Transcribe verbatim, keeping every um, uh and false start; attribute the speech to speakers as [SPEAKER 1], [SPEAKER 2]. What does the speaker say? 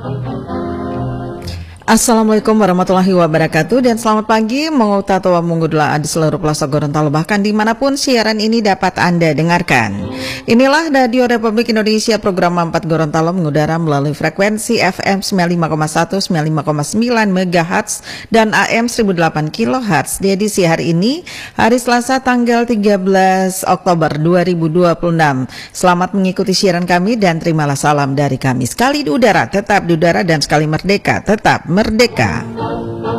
[SPEAKER 1] Assalamualaikum warahmatullahi wabarakatuh dan selamat pagi menguta tawa munggudlah di seluruh pelosok Gorontalo bahkan dimanapun siaran ini dapat Anda dengarkan. Inilah Radio Republik Indonesia program empat Gorontalo mengudara melalui frekuensi F M sembilan puluh lima koma satu, sembilan puluh lima koma sembilan megahertz dan A M seribu delapan kilohertz. Di edisi hari ini, hari Selasa tanggal tiga belas Oktober dua ribu dua puluh enam. Selamat mengikuti siaran kami dan terimalah salam dari kami. Sekali di udara, tetap di udara dan sekali merdeka, tetap merdeka.